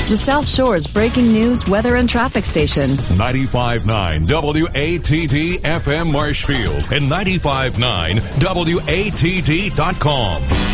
the South Shore's breaking news, weather, and traffic station. 95.9 WATD FM Marshfield and 95.9 WATD.com.